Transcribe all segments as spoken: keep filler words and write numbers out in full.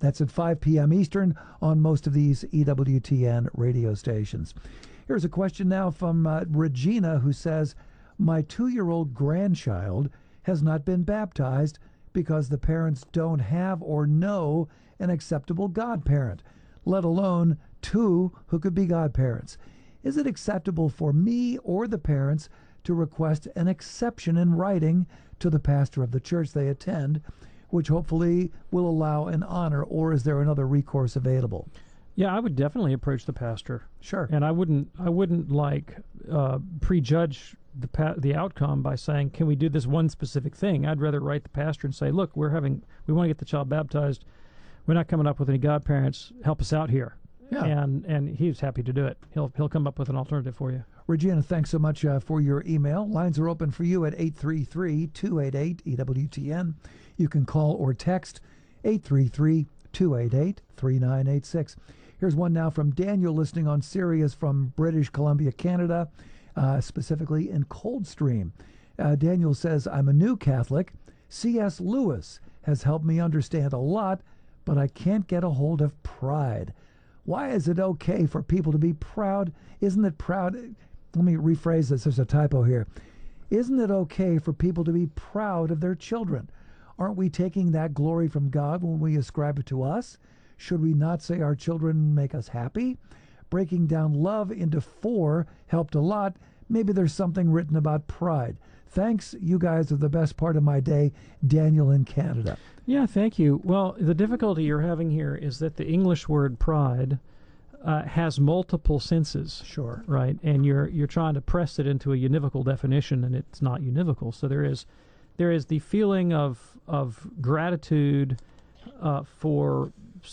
That's at five p.m. Eastern on most of these E W T N radio stations. Here's a question now from uh, Regina, who says, my two-year-old grandchild has not been baptized because the parents don't have or know an acceptable godparent, let alone two who could be godparents. Is it acceptable for me or the parents to request an exception in writing to the pastor of the church they attend, which hopefully will allow an honor, or is there another recourse available? Yeah, I would definitely approach the pastor. Sure. And I wouldn't I wouldn't like uh, prejudge the pa- the outcome by saying, can we do this one specific thing? I'd rather write the pastor and say, look, we're having we want to get the child baptized. We're not coming up with any godparents. Help us out here. Yeah. And and he's happy to do it. He'll he'll come up with an alternative for you. Regina, thanks so much uh, for your email. Lines are open for you at eight three three, two eight eight, E W T N. You can call or text eight three three, two eight eight, three nine eight six. Here's one now from Daniel, listening on Sirius from British Columbia, Canada, uh, specifically in Coldstream. Uh, Daniel says, I'm a new Catholic. C S. Lewis has helped me understand a lot, but I can't get a hold of pride. Why is it okay for people to be proud? Isn't it proud? Let me rephrase this. There's a typo here. Isn't it okay for people to be proud of their children? Aren't we taking that glory from God when we ascribe it to us? Should we not say our children make us happy? Breaking down love into four helped a lot. Maybe there's something written about pride. Thanks. You guys are the best part of my day. Daniel in Canada. Yeah, thank you. Well, the difficulty you're having here is that the English word pride uh, has multiple senses. Sure. Right? And you're you're trying to press it into a univocal definition, and it's not univocal. So there is there is the feeling of of gratitude uh, for,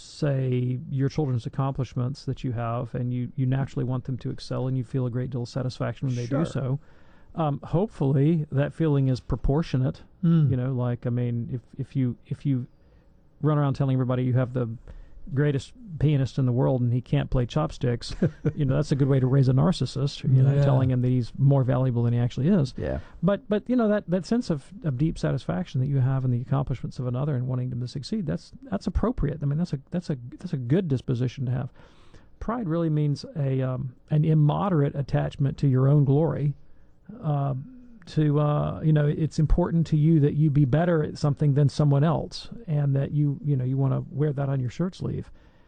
say, your children's accomplishments that you have, and you, you naturally want them to excel, and you feel a great deal of satisfaction when they Sure. do so. Um, hopefully, that feeling is proportionate. Mm. You know, like, I mean, if, if you if you run around telling everybody you have the greatest pianist in the world and he can't play chopsticks, you know, that's a good way to raise a narcissist, you know, Yeah. telling him that he's more valuable than he actually is. Yeah. But, but you know, that, that sense of, of deep satisfaction that you have in the accomplishments of another and wanting them to succeed, that's that's appropriate. I mean, that's a that's a that's a good disposition to have. Pride really means a um, an immoderate attachment to your own glory. Uh, to uh, you know, it's important to you that you be better at something than someone else, and that you you know you want to wear that on your shirt sleeve.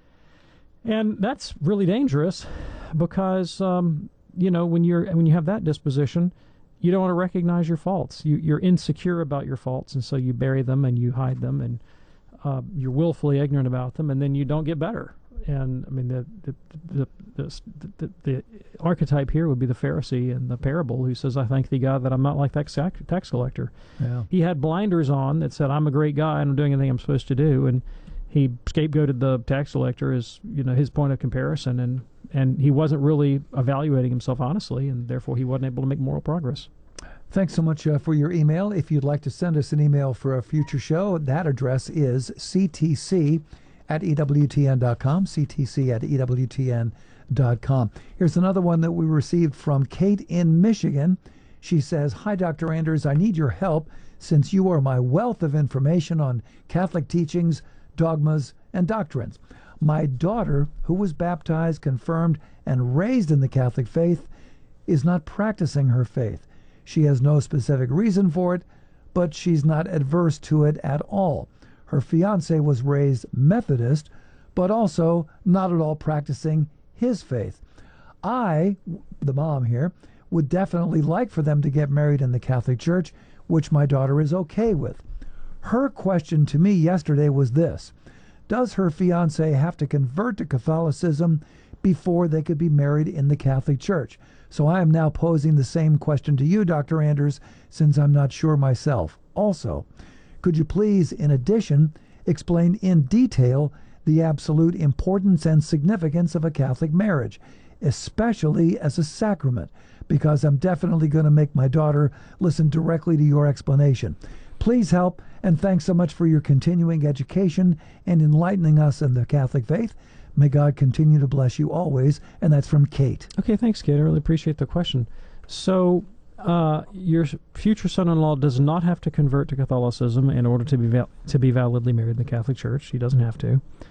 And that's really dangerous, because um, you know when you're when you have that disposition, you don't want to recognize your faults. You, you're insecure about your faults, and so you bury them and you hide them, and uh, you're willfully ignorant about them, and then you don't get better. And I mean, the the the, the the the archetype here would be the Pharisee in the parable who says, "I thank thee, God, that I'm not like that tax collector." Yeah. He had blinders on that said, "I'm a great guy and I'm doing everything I'm supposed to do," and he scapegoated the tax collector as, you know, his point of comparison, and and he wasn't really evaluating himself honestly, and therefore he wasn't able to make moral progress. Thanks so much uh, for your email. If you'd like to send us an email for a future show, that address is c t c at e w t n dot com, c t c at e w t n dot com. Here's another one that we received from Kate in Michigan. She says, "Hi, Doctor Anders. I need your help since you are my wealth of information on Catholic teachings, dogmas, and doctrines. My daughter, who was baptized, confirmed, and raised in the Catholic faith, is not practicing her faith. She has no specific reason for it, but she's not adverse to it at all. Her fiancé was raised Methodist, but also not at all practicing his faith. I, the mom here, would definitely like for them to get married in the Catholic Church, which my daughter is okay with. Her question to me yesterday was this: does her fiancé have to convert to Catholicism before they could be married in the Catholic Church? So I am now posing the same question to you, Doctor Anders, since I'm not sure myself. Also, could you please, in addition, explain in detail the absolute importance and significance of a Catholic marriage, especially as a sacrament, because I'm definitely going to make my daughter listen directly to your explanation. Please help, and thanks so much for your continuing education and enlightening us in the Catholic faith. May God continue to bless you always." And that's from Kate. Okay, thanks, Kate. I really appreciate the question. So, uh, your future son-in-law does not have to convert to Catholicism in order to be val- to be validly married in the Catholic Church. He doesn't have to.